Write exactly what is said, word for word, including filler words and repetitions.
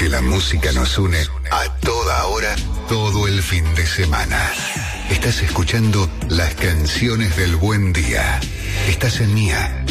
Porque la música nos une a toda hora, todo el fin de semana. Estás escuchando las canciones del buen día. Estás en Mía